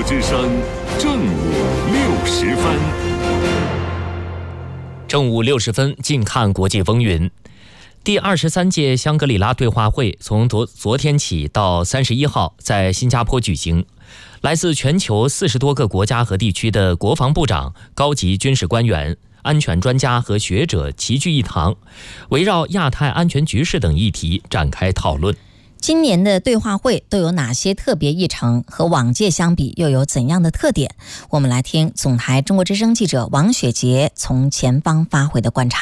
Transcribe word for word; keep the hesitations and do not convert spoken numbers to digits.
之声正午六时分。 正午六十分，近看国际风云。第二十三届香格里拉对话会从昨昨天起到三十一号在新加坡举行。来自全球四十多个国家和地区的国防部长、高级军事官员、安全专家和学者齐聚一堂，围绕亚太安全局势等议题展开讨论。 今年的对话会都有哪些特别议程？和往届相比又有怎样的特点？我们来听总台中国之声记者王雪杰从前方发回的观察。